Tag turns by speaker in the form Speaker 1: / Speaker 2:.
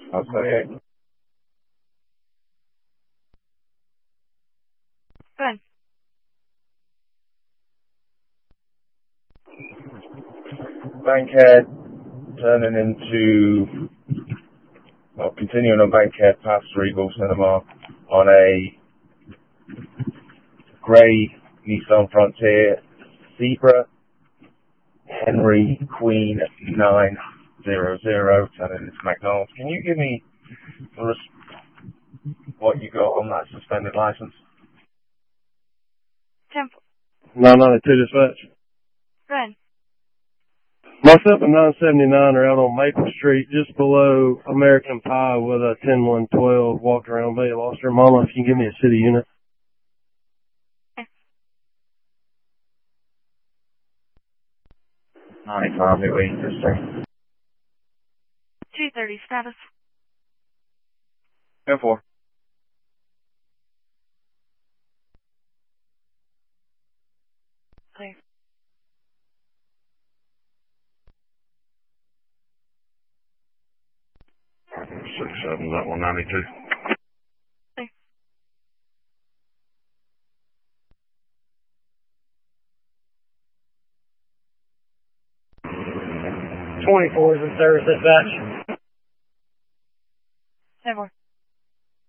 Speaker 1: Okay.
Speaker 2: Good.
Speaker 1: Bankhead turning into, continuing on Bankhead past Regal Cinema on a grey Nissan Frontier Zebra Henry Queen 900 turning into McDonald's. Can you give me what you got on that suspended license?
Speaker 3: 992 dispatch.
Speaker 2: Good.
Speaker 3: Myself and 979 are out on Maple Street, just below American Pie with a 10112 walked around Bay. Lost her mama. If you can give me a city unit.
Speaker 2: Okay.
Speaker 1: 95 Midway District.
Speaker 2: 230 status.
Speaker 1: 10-4.
Speaker 2: Clear.
Speaker 3: 67, that 192.
Speaker 2: Clear.
Speaker 3: 24 is in service dispatch.